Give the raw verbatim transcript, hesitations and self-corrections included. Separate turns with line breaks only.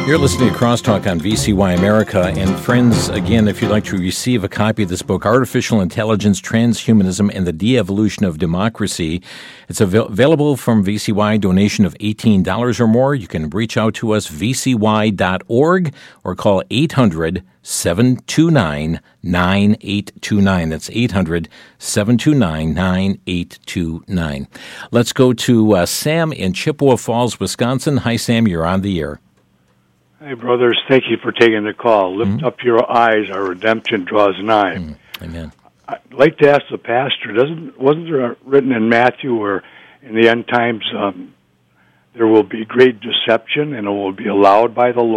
You're listening to Crosstalk on V C Y America. And friends, again, if you'd like to receive a copy of this book, Artificial Intelligence, Transhumanism, and the De-Evolution of Democracy, it's avail- available from V C Y, donation of eighteen dollars or more. You can reach out to us, v c y dot org, or call eight hundred, seven two nine, nine eight two nine. That's eight hundred, seven two nine, nine eight two nine. Let's go to uh, Sam in Chippewa Falls, Wisconsin. Hi, Sam. You're on the air.
Hey, brothers, thank you for taking the call. Lift mm-hmm. up your eyes, our redemption draws nigh.
Mm, amen.
I'd like to ask the pastor, doesn't wasn't there written in Matthew where in the end times um, there will be great deception and it will be allowed by the Lord?